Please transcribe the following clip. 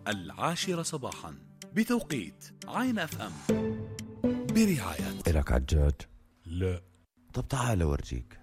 10 صباحا بتوقيت عين FM برعاية. إلك عجاج؟ لا. طب تعال أورجيك.